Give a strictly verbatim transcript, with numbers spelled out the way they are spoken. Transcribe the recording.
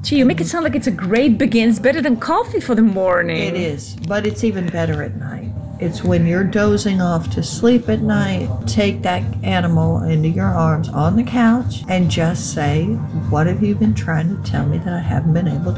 Gee, you make it sound like it's a great begin. It's better than coffee for the morning. It is, but it's even better at night. It's when you're dozing off to sleep at night, take that animal into your arms on the couch and just say, what have you been trying to tell me that I haven't been able to